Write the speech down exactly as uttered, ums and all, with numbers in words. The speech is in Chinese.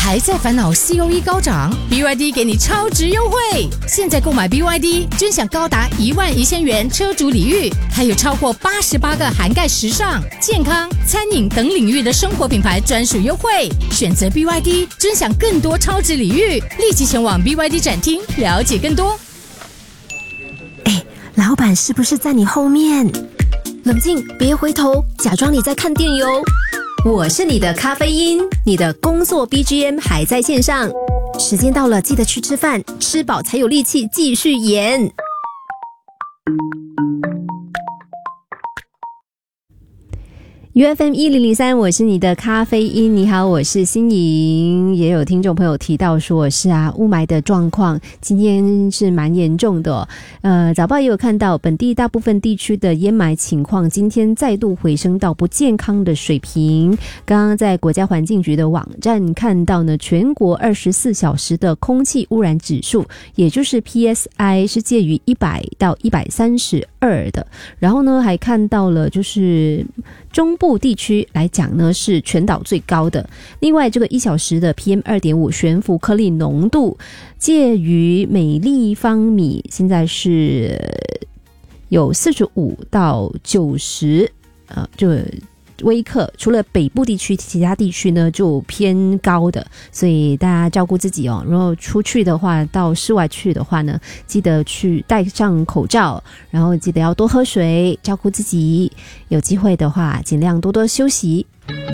还在烦恼 C O E 高涨 ？B Y D 给你超值优惠，现在购买 B Y D 均享高达一万一千元车主礼遇，还有超过八十八个涵盖时尚、健康、餐饮等领域的生活品牌专属优惠。选择 B Y D 均享更多超值礼遇，立即前往 B Y D 展厅了解更多。 哎，老板是不是在你后面？冷静，别回头，假装你在看电影哦。我是你的咖啡因，你的工作 B G M 还在线上。时间到了，记得去吃饭，吃饱才有力气继续演。U F M 一零零三，我是你的咖啡因。你好，我是欣莹。也有听众朋友提到说，是啊，雾霾的状况今天是蛮严重的哦。呃，早报也有看到，本地大部分地区的烟霾情况今天再度回升到不健康的水平。刚刚在国家环境局的网站看到呢，全国二十四小时的空气污染指数，也就是 P S I 是介于一百到一百三十二的。然后呢，还看到了就是中部部地区来讲呢是全岛最高的。另外这个一小时的 P M 二点五 悬浮颗粒浓度介于每立方米现在是有四十五到九十呃就微克，除了北部地区，其他地区呢就偏高的，所以大家照顾自己哦。然后出去的话，到室外去的话呢，记得去戴上口罩，然后记得要多喝水，照顾自己。有机会的话，尽量多多休息。